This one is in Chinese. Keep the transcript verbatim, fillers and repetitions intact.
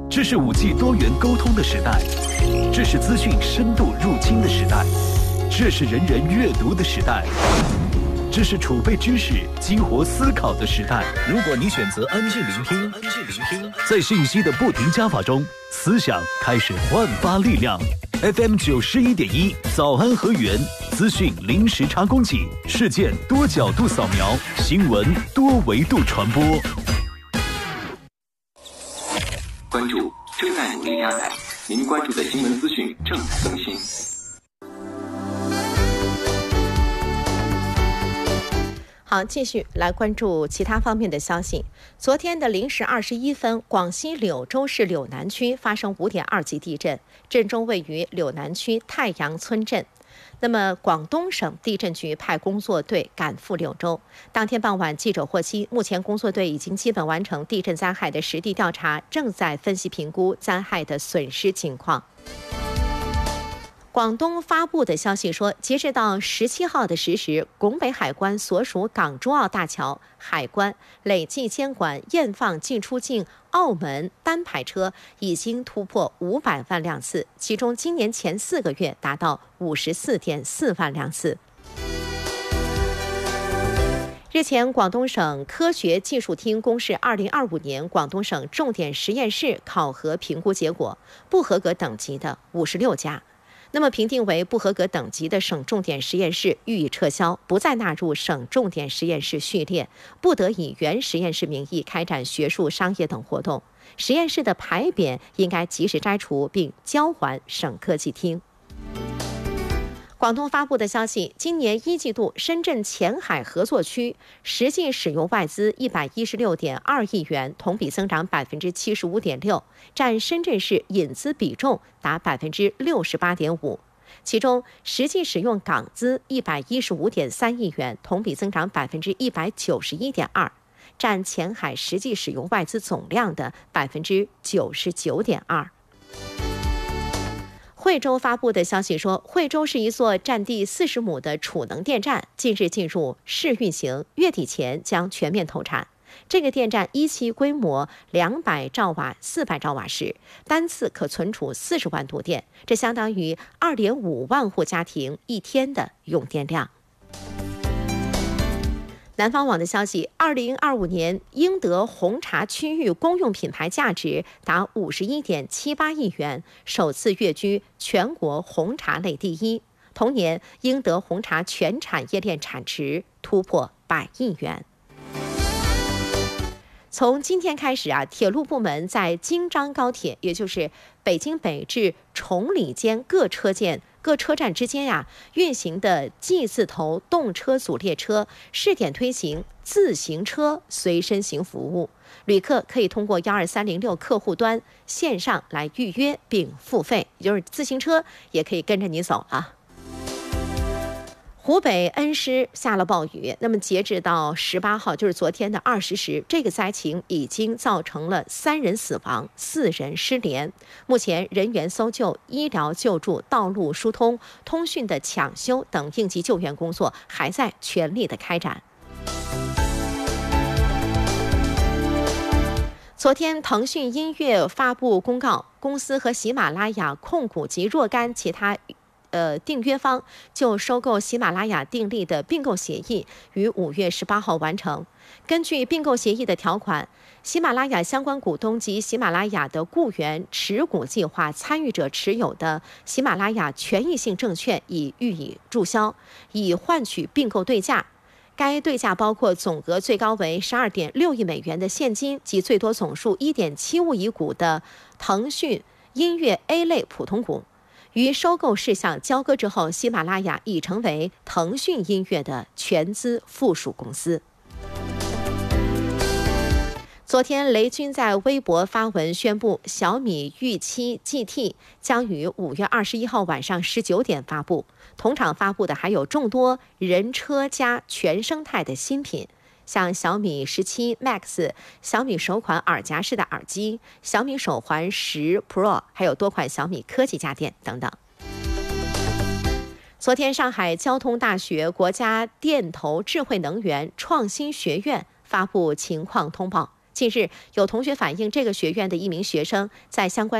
这是 五 G 多元沟通的时代，这是资讯深度入侵的时代，这是人人阅读的时代，这是储备知识、激活思考的时代。如果你选择安静聆听，安静聆听，在信息的不停加法中，思想开始焕发力量。F M 九十一点一，早安河源，资讯零时差供给，事件多角度扫描，新闻多维度传播。 关注正在努力加载，您关注的新闻资讯正在更新。 好，继续来关注其他方面的消息。昨天的零时二十一分，广西柳州市柳南区发生五点二级地震，震中位于柳南区太阳村镇。那么，广东省地震局派工作队赶赴柳州。当天傍晚，记者获悉，目前工作队已经基本完成地震灾害的实地调查，正在分析评估灾害的损失情况。广东发布的消息说，截止到十七号的十时，拱北海关所属港珠澳大桥海关累计监管验放进出境澳门单排车已经突破五百万辆次，其中今年前四个月达到五十四点四万辆次。日前，广东省科学技术厅公示二零二五年广东省重点实验室考核评估结果，不合格等级的五十六家。那么评定为不合格等级的省重点实验室予以撤销，不再纳入省重点实验室序列，不得以原实验室名义开展学术、商业等活动。实验室的牌匾应该及时摘除并交还省科技厅。广东发布的消息，今年一季度深圳前海合作区实际使用外资一百一十六点二亿元，同比增长百分之七十五点六，占深圳市引资比重达百分之六十八点五。其中，实际使用港资一百一十五点三亿元，同比增长百分之一百九十一点二，占前海实际使用外资总量的百分之九十九点二。惠州发布的消息说，惠州是一座占地四十亩的储能电站，近日进入试运行，月底前将全面投产。这个电站一期规模两百兆瓦、四百兆瓦时，单次可存储四十万度电，这相当于二点五万户家庭一天的用电量。南方网的消息，二零二五年英德红茶区域公用品牌价值达五十一点七八亿元，首次跃居全国红茶类第一。同年，英德红茶全产业链产值突破百亿元。从今天开始啊，铁路部门在京张高铁，也就是北京北至崇礼间各车间、各车站之间呀、啊，运行的 G 字头动车组列车试点推行自行车随身行服务，旅客可以通过幺二三零六客户端线上来预约并付费，也就是自行车也可以跟着你走了。湖北恩施下了暴雨，那么截止到十八号，就是昨天的二十时，这个灾情已经造成了三人死亡、四人失联。目前人员搜救、医疗救助、道路疏通、通讯的抢修等应急救援工作还在全力的开展。昨天，腾讯音乐发布公告，公司和喜马拉雅控股及若干其他呃，订约方就收购喜马拉雅订立的并购协议于五月十八号完成。根据并购协议的条款，喜马拉雅相关股东及喜马拉雅的雇员持股计划参与者持有的喜马拉雅权益性证券已予以注销，以换取并购对价。该对价包括总额最高为十二点六亿美元的现金及最多总数一点七五亿股的腾讯音乐 A 类普通股。于收购事项交割之后，喜马拉雅已成为腾讯音乐的全资附属公司。昨天，雷军在微博发文宣布，小米预期 G T 将于五月二十一号晚上十九点发布。同场发布的还有众多人车家全生态的新品，像小米十七 Max、小米首款耳夹式的耳机、小米手环十 Pro， 还有多款小米科技家电等等。昨天，上海交通大学国家电投智慧能源创新学院发布情况通报。 近日，有同学反映，这个学院的一名学生在相关